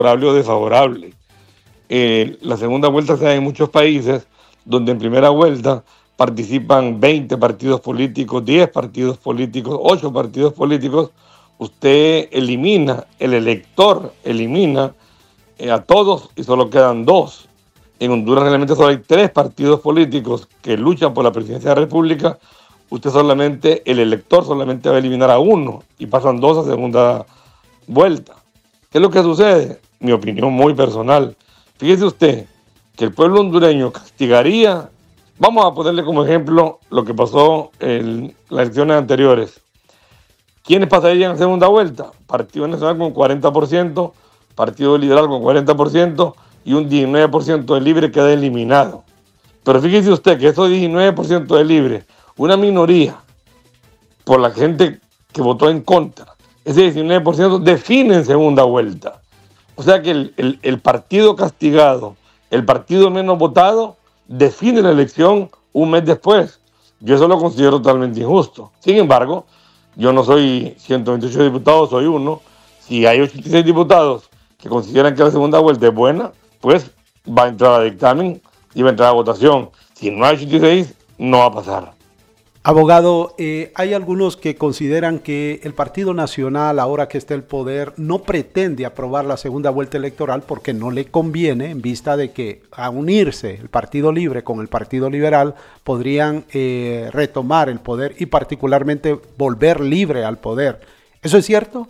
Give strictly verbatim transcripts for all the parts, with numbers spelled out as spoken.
favorable o desfavorable. Eh, la segunda vuelta se da en muchos países donde en primera vuelta participan veinte partidos políticos, diez partidos políticos, ocho partidos políticos. Usted elimina, el elector elimina eh, a todos y solo quedan dos. En Honduras realmente solo hay tres partidos políticos que luchan por la presidencia de la República. Usted solamente, el elector solamente va a eliminar a uno y pasan dos a segunda vuelta. ¿Qué es lo que sucede? Mi opinión muy personal. Fíjese usted que el pueblo hondureño castigaría, vamos a ponerle como ejemplo lo que pasó en las elecciones anteriores. ¿Quiénes pasarían a segunda vuelta? Partido Nacional con cuarenta por ciento, Partido Liberal con cuarenta por ciento y un diecinueve por ciento de libre queda eliminado. Pero fíjese usted que esos diecinueve por ciento de libre, una minoría por la gente que votó en contra, ese diecinueve por ciento define en segunda vuelta. O sea que el, el, el partido castigado, el partido menos votado, define la elección un mes después. Yo eso lo considero totalmente injusto. Sin embargo, yo no soy ciento veintiocho diputados, soy uno. Si hay ochenta y seis diputados que consideran que la segunda vuelta es buena, pues va a entrar a dictamen y va a entrar a votación. Si no hay ochenta y seis, no va a pasar. Abogado, eh, hay algunos que consideran que el Partido Nacional, ahora que está en el poder, no pretende aprobar la segunda vuelta electoral porque no le conviene, en vista de que a unirse el Partido Libre con el Partido Liberal podrían eh, retomar el poder y particularmente volver libre al poder. ¿Eso es cierto?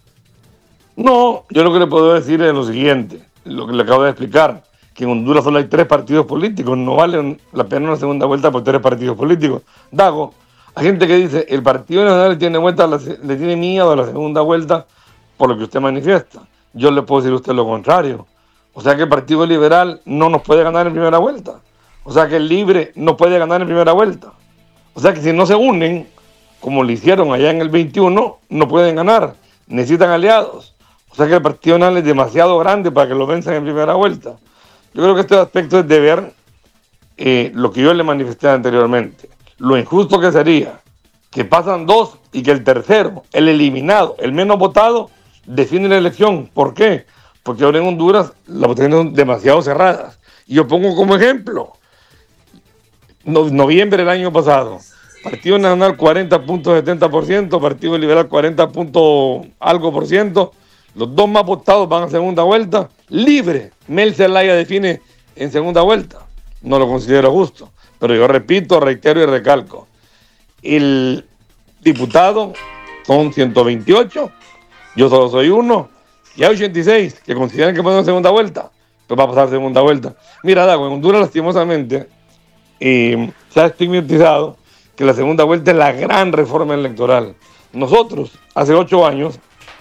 No, yo lo que le puedo decir es lo siguiente, lo que le acabo de explicar, que en Honduras solo hay tres partidos políticos, no vale la pena una segunda vuelta por tres partidos políticos. Dago, hay gente que dice, el Partido Nacional le tiene, vuelta la, le tiene miedo a la segunda vuelta por lo que usted manifiesta. Yo le puedo decir a usted lo contrario. O sea que el Partido Liberal no nos puede ganar en primera vuelta. O sea que el Libre no puede ganar en primera vuelta. O sea que si no se unen, como lo hicieron allá en el veintiuno, no pueden ganar. Necesitan aliados. O sea que el Partido Nacional es demasiado grande para que lo venzan en primera vuelta. Yo creo que este aspecto es de ver eh, lo que yo le manifesté anteriormente. Lo injusto que sería que pasan dos y que el tercero, el eliminado, el menos votado, define la elección. ¿Por qué? Porque ahora en Honduras las votaciones son demasiado cerradas. Y yo pongo como ejemplo, no, noviembre del año pasado, Partido Nacional cuarenta punto setenta por ciento, Partido Liberal cuarenta punto algo por ciento. Los dos más votados van a segunda vuelta. Libre, Mel Zelaya define en segunda vuelta. No lo considero justo. Pero yo repito, reitero y recalco. El diputado son ciento veintiocho. Yo solo soy uno. Y hay ochenta y seis que consideran que pueden en segunda vuelta. Pues va a pasar segunda vuelta. Mira, Dago, en Honduras lastimosamente eh, se ha estigmatizado que la segunda vuelta es la gran reforma electoral. Nosotros, hace ocho años,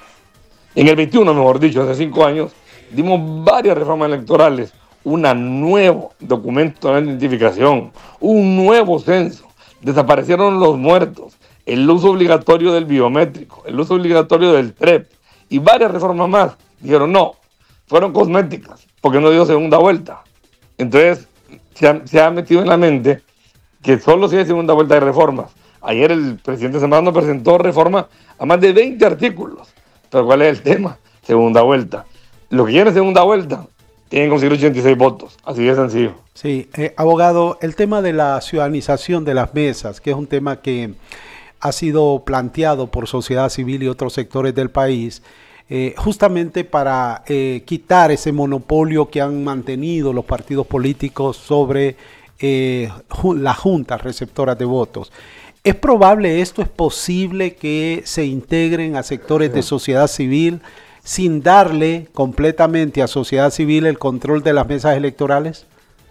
en el veintiuno, mejor dicho, hace cinco años, dimos varias reformas electorales, un nuevo documento de identificación, un nuevo censo, desaparecieron los muertos, el uso obligatorio del biométrico, el uso obligatorio del T R E P y varias reformas más. Dijeron no, fueron cosméticas, porque no dio segunda vuelta. Entonces, se ha, se ha metido en la mente que solo si hay segunda vuelta de reformas. Ayer el presidente Zambrano presentó reformas a más de veinte artículos. Pero ¿cuál es el tema? Segunda vuelta. Lo que quieren segunda vuelta tienen que conseguir ochenta y seis votos. Así de sencillo. Sí, eh, abogado, el tema de la ciudadanización de las mesas, que es un tema que ha sido planteado por sociedad civil y otros sectores del país, eh, justamente para eh, quitar ese monopolio que han mantenido los partidos políticos sobre eh, las juntas receptoras de votos. ¿Es probable esto? ¿Es posible que se integren a sectores de sociedad civil sin darle completamente a sociedad civil el control de las mesas electorales?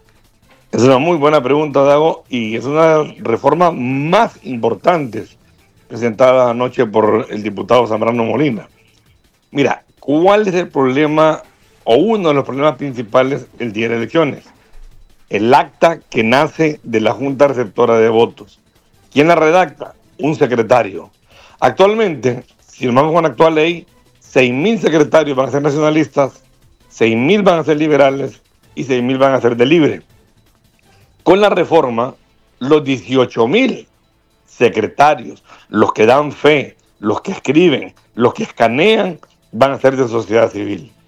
Es una muy buena pregunta, Dago, y es una de las reformas más importantes presentada anoche por el diputado Zambrano Molina. Mira, ¿cuál es el problema o uno de los problemas principales el día de elecciones? El acta que nace de la Junta Receptora de Votos. ¿Quién la redacta? Un secretario. Actualmente, si nos vamos con la actual ley, seis mil secretarios van a ser nacionalistas, seis mil van a ser liberales y seis mil van a ser de libre. Con la reforma, los dieciocho mil secretarios, los que dan fe, los que escriben, los que escanean, van a ser de sociedad civil.